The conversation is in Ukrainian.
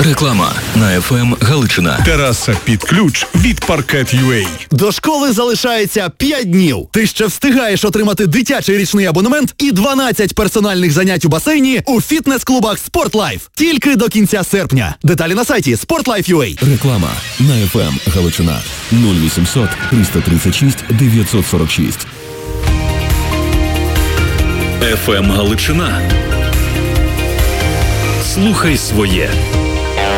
Реклама на ФМ Галичина. Тераса під ключ від Parquet.ua. До школи залишається 5 днів. Ти ще встигаєш отримати дитячий річний абонемент і 12 персональних занять у басейні у фітнес-клубах SportLife. Тільки до кінця серпня. Деталі на сайті sportlife.ua. Реклама на ФМ Галичина. 0800 336 946. ФМ Галичина. Слухай своє.